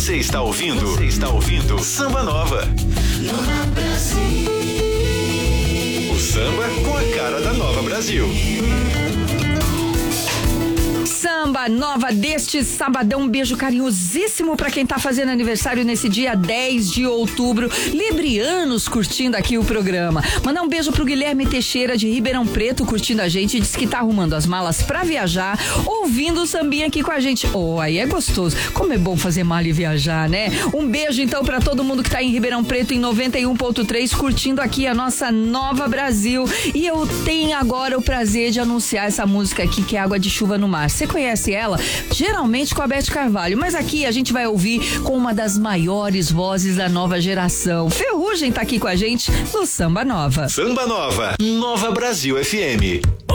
Você está ouvindo Samba Nova. Nova Brasil. O samba com a cara da Nova Brasil. Samba Nova deste sabadão, um beijo carinhosíssimo pra quem tá fazendo aniversário nesse dia 10 de outubro, librianos curtindo aqui o programa. Mandar um beijo pro Guilherme Teixeira de Ribeirão Preto curtindo a gente, diz que tá arrumando as malas pra viajar, ouvindo o sambinha aqui com a gente. Aí é gostoso, como é bom fazer mala e viajar, né? Um beijo então pra todo mundo que tá em Ribeirão Preto em 91.3 curtindo aqui a nossa Nova Brasil. E eu tenho agora o prazer de anunciar essa música aqui, que é Água de Chuva no Mar. Você conhece ela? Geralmente com a Beth Carvalho, mas aqui a gente vai ouvir com uma das maiores vozes da nova geração. Ferrugem tá aqui com a gente no Samba Nova. Samba Nova, Nova Brasil FM.